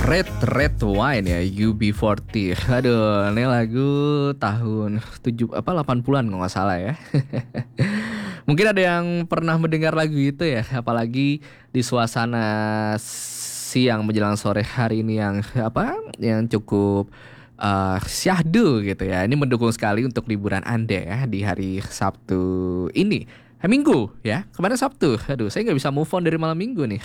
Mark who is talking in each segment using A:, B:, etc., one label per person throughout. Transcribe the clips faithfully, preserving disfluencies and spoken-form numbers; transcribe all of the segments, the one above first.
A: Red Red Wine ya, U B empat puluh. Aduh, ini lagu tahun tujuh apa delapan puluhan kalau nggak salah ya. Mungkin ada yang pernah mendengar lagu itu ya, apalagi di suasana siang menjelang sore hari ini yang apa? Yang cukup uh, syahdu gitu ya. Ini mendukung sekali untuk liburan Anda ya di hari Sabtu ini. Eh, Minggu ya, kemarin Sabtu. Aduh, saya nggak bisa move on dari malam Minggu nih.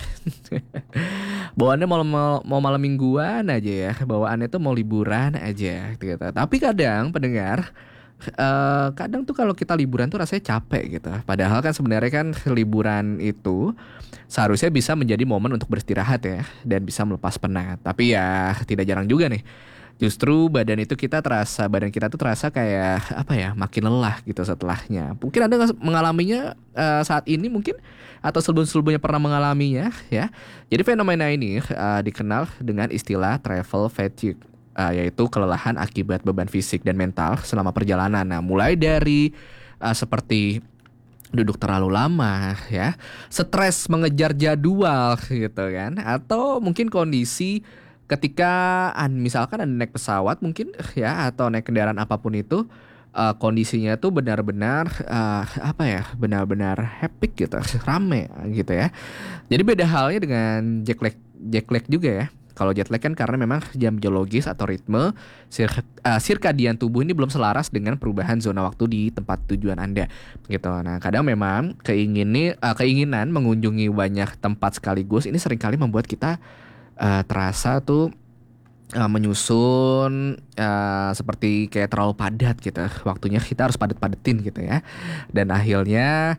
A: Bawaannya mau, mau mau malam mingguan aja ya, bawaannya tuh mau liburan aja gitu. Tapi kadang pendengar, eh, kadang tuh kalau kita liburan tuh rasanya capek gitu. Padahal kan sebenarnya kan liburan itu seharusnya bisa menjadi momen untuk beristirahat ya, dan bisa melepas penat. Tapi ya tidak jarang juga nih, justru badan itu kita terasa badan kita tuh terasa kayak apa ya, makin lelah gitu setelahnya. Mungkin Anda nggak mengalaminya eh, saat ini mungkin, atau sebelum-sebelumnya pernah mengalaminya ya. Jadi fenomena ini eh, dikenal dengan istilah travel fatigue, eh, yaitu kelelahan akibat beban fisik dan mental selama perjalanan. Nah, mulai dari eh, seperti duduk terlalu lama ya, stres mengejar jadwal gitu kan, atau mungkin kondisi ketika an- misalkan Anda naik pesawat mungkin ya, atau naik kendaraan apapun itu, eh, kondisinya tuh benar-benar eh, apa ya, benar-benar hectic gitu, rame gitu ya. Jadi beda halnya dengan jet lag, jet lag juga ya. Kalau jet lag kan karena memang jam biologis atau ritme sir, eh, sirkadian tubuh ini belum selaras dengan perubahan zona waktu di tempat tujuan Anda gitu. Nah, kadang memang keingini, eh, keinginan mengunjungi banyak tempat sekaligus ini seringkali membuat kita eh, terasa tuh eh, menyusun, eh, seperti kayak terlalu padat gitu. Waktunya kita harus padat-padetin gitu ya. Dan akhirnya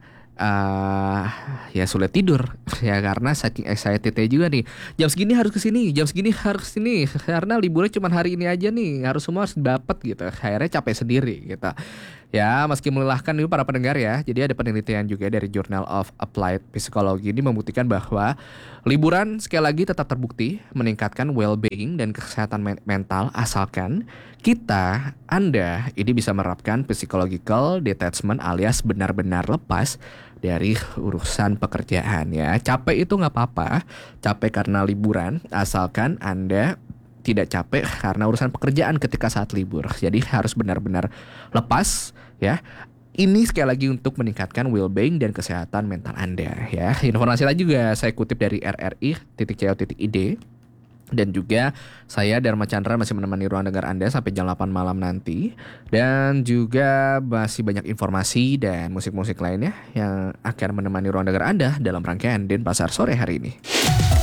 A: eh ya sulit tidur ya, karena saking excitednya juga nih. Jam segini harus kesini, jam segini harus kesini, karena liburnya cuma hari ini aja nih, harus semua harus dapat gitu. Akhirnya capek sendiri gitu. Ya, meski melelahkan nih para pendengar ya. Jadi ada penelitian juga dari Journal of Applied Psychology ini membuktikan bahwa liburan sekali lagi tetap terbukti meningkatkan well-being dan kesehatan men- mental, asalkan kita, Anda ini bisa menerapkan psychological detachment alias benar-benar lepas dari urusan pekerjaan ya. Capek itu nggak apa-apa, capek karena liburan, asalkan Anda tidak capek karena urusan pekerjaan ketika saat libur. Jadi harus benar-benar lepas ya. Ini sekali lagi untuk meningkatkan well-being dan kesehatan mental Anda ya. Informasi lain juga saya kutip dari r r i titik co titik i d. Dan juga saya Dharma Chandra masih menemani ruang dengar Anda sampai jam delapan malam nanti. Dan juga masih banyak informasi dan musik-musik lainnya yang akan menemani ruang dengar Anda dalam rangkaian Denpasar sore hari ini.